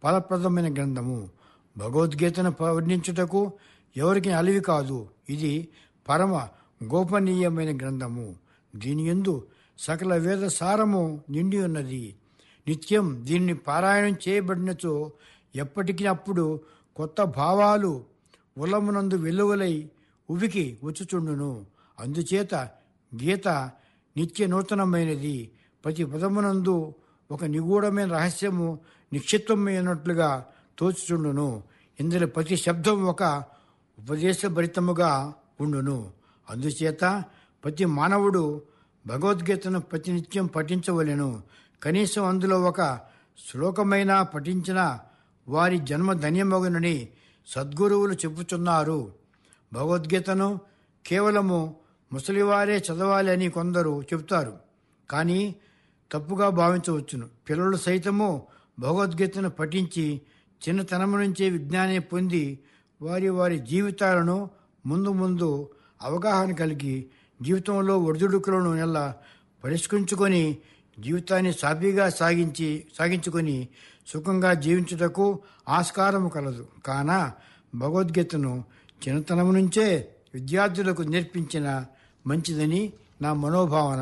ఫలప్రదమైన గ్రంథము. భగవద్గీతను వర్ణించుటకు ఎవరికి అలివి కాదు. ఇది పరమ గోపనీయమైన గ్రంథము. దీని యందు సకల వేద సారము నిండి ఉన్నది. నిత్యం దీన్ని పారాయణం చేయబడినచో ఎప్పటికీ అప్పుడు కొత్త భావాలు ఉల్లమునందు వెలువలై ఉవికి వచ్చుచుండును. అందుచేత గీత నిత్య నూతనమైనది. ప్రతి పదమునందు ఒక నిగూఢమైన రహస్యము నిక్షిప్తమైనట్లుగా తోచుచుండును. ఇందులో ప్రతి శబ్దం ఒక ఉపదేశభరితముగా ఉండును. అందుచేత ప్రతి మానవుడు భగవద్గీతను ప్రతినిత్యం పఠించవలెను. కనీసం అందులో ఒక శ్లోకమైనా పఠించిన వారి జన్మ ధన్యమగునని సద్గురువులు చెప్పుచున్నారు. భగవద్గీతను కేవలము ముసలివారే చదవాలి అని కొందరు చెబుతారు. కానీ తప్పుగా భావించవచ్చును. పిల్లలు సైతము భగవద్గీతను పఠించి చిన్నతనం నుంచే విజ్ఞానం పొంది వారి వారి జీవితాలను ముందు ముందు అవగాహన కలిగి జీవితంలో ఒడిదుడుకులను ఎలా పరిష్కరించుకొని జీవితాన్ని సాఫీగా సాగించుకొని సుఖంగా జీవించుటకు ఆస్కారము కలదు. కాన భగవద్గీతను చిన్నతనం నుంచే విద్యార్థులకు నేర్పించిన మంచిదని నా మనోభావన.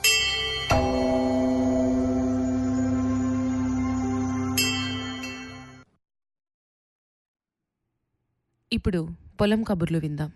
ఇప్పుడు పొలం కబుర్లు విందాం.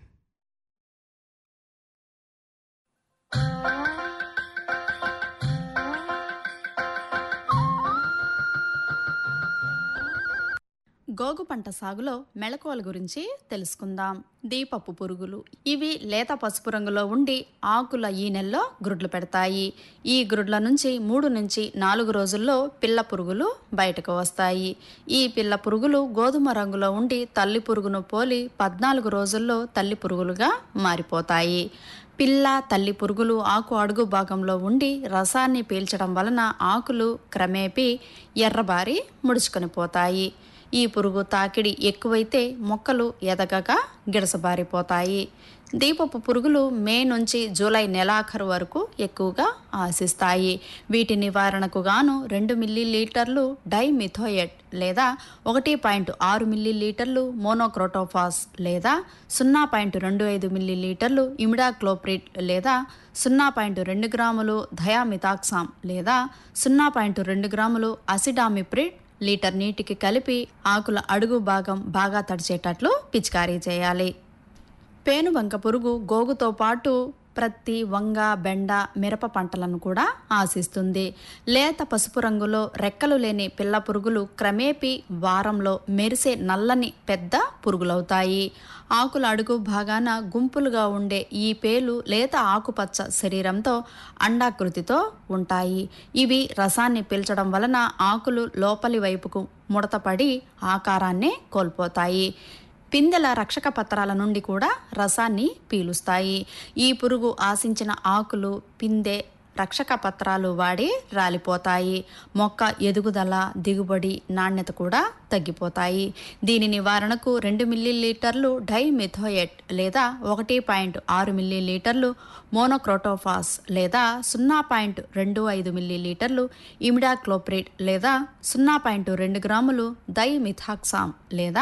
గోగు పంట సాగులో మెళకువల గురించి తెలుసుకుందాం. దీపపు పురుగులు. ఇవి లేత పసుపు రంగులో ఉండి ఆకుల ఈనెల్లో గ్రుడ్లు పెడతాయి. ఈ గ్రుడ్ల నుంచి 3 నుంచి 4 రోజుల్లో పిల్ల పురుగులు బయటకు వస్తాయి. ఈ పిల్ల పురుగులు గోధుమ రంగులో ఉండి తల్లి పురుగును పోలి 14 రోజుల్లో తల్లి పురుగులుగా మారిపోతాయి. పిల్ల తల్లి పురుగులు ఆకు అడుగు భాగంలో ఉండి రసాన్ని పీల్చడం వలన ఆకులు క్రమేపీ ఎర్రబారి ముడుచుకొని పోతాయి. ఈ పురుగు తాకిడి ఎక్కువైతే మొక్కలు ఎదగక గిడసబారిపోతాయి. దీపపు పురుగులు మే నుంచి జూలై నెలాఖరు వరకు ఎక్కువగా ఆశిస్తాయి. వీటి నివారణకు గాను 2 మిల్లీలీటర్లు డైమిథోయేట్ లేదా 1.6 మిల్లీలీటర్లు మోనోక్రోటోఫాస్ లేదా 0.25 మిల్లీలీటర్లు ఇమిడాక్లోప్రిడ్ లేదా 0.2 గ్రాములు థయామిథాక్సామ్ లేదా 0.2 గ్రాములు అసిడామిప్రిడ్ లీటర్ నీటికి కలిపి ఆకుల అడుగు భాగం బాగా తడిచేటట్లు పిచికారీ చేయాలి. పేనుబంక పురుగు గోగుతో పాటు ప్రత్తి, వంగ, బెండ, మిరప పంటలను కూడా ఆశిస్తుంది. లేత పసుపు రంగులో రెక్కలు లేని పిల్ల పురుగులు క్రమేపీ వారంలో మెరిసే నల్లని పెద్ద పురుగులవుతాయి. ఆకుల అడుగు భాగాన గుంపులుగా ఉండే ఈ పేలు లేత ఆకుపచ్చ శరీరంతో అండాకృతితో ఉంటాయి. ఇవి రసాన్ని పీల్చడం వలన ఆకులు లోపలి వైపుకు ముడతపడి ఆకారాన్నే కోల్పోతాయి. పిందెల రక్షక పత్రాల నుండి కూడా రసాన్ని పీలుస్తాయి. ఈ పురుగు ఆశించిన ఆకులు, పిందె రక్షక పత్రాలు వాడి రాలిపోతాయి. మొక్క ఎదుగుదల, దిగుబడి, నాణ్యత కూడా తగ్గిపోతాయి. దీని నివారణకు 2 మిల్లీలీటర్లు డైమిథోయేట్ లేదా 1.6 మిల్లీలీటర్లు మోనోక్రోటోఫాస్ లేదా 0.25 మిల్లీలీటర్లు ఇమిడాక్లోప్రిడ్ లేదా 0.2 గ్రాములు డైమిథాక్సామ్ లేదా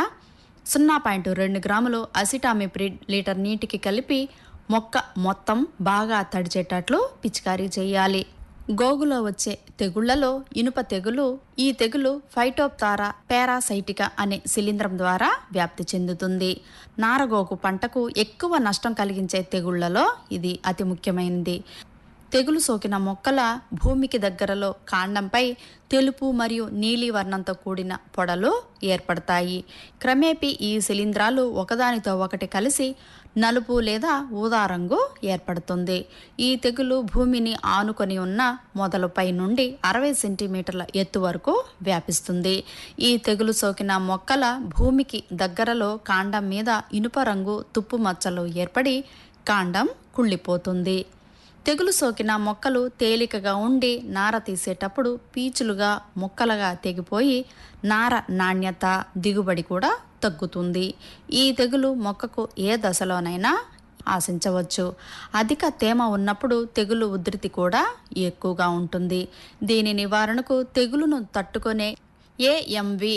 0.2 గ్రాములు అసిటామిప్రిడ్ లీటర్ నీటికి కలిపి మొక్క మొత్తం బాగా తడిచేటట్లు పిచికారీ చేయాలి. గోగులో వచ్చే తెగుళ్లలో ఇనుప తెగులు. ఈ తెగులు ఫైటోప్తారా పారాసైటికా అనే శిలీంధ్రం ద్వారా వ్యాప్తి చెందుతుంది. నారగోగు పంటకు ఎక్కువ నష్టం కలిగించే తెగుళ్లలో ఇది అతి ముఖ్యమైనది. తెగులు సోకిన మొక్కల భూమికి దగ్గరలో కాండంపై తెలుపు మరియు నీలి వర్ణంతో కూడిన పొడలు ఏర్పడతాయి. క్రమేపీ ఈ శిలీంధ్రాలు ఒకదానితో ఒకటి కలిసి నలుపు లేదా ఊదా రంగు ఏర్పడుతుంది. ఈ తెగులు భూమిని ఆనుకొని ఉన్న మొదలుపై నుండి 60 సెంటీమీటర్ల ఎత్తు వరకు వ్యాపిస్తుంది. ఈ తెగులు సోకిన మొక్కల భూమికి దగ్గరలో కాండం మీద ఇనుప రంగు తుప్పు మచ్చలు ఏర్పడి కాండం కుళ్ళిపోతుంది. తెగులు సోకిన మొక్కలు తేలికగా ఉండి నార తీసేటప్పుడు పీచులుగా మొక్కలుగా తెగిపోయి నార నాణ్యత, దిగుబడి కూడా తగ్గుతుంది. ఈ తెగులు మొక్కకు ఏ దశలోనైనా ఆశించవచ్చు. అధిక తేమ ఉన్నప్పుడు తెగులు ఉధృతి కూడా ఎక్కువగా ఉంటుంది. దీని నివారణకు తెగులును తట్టుకునే AMV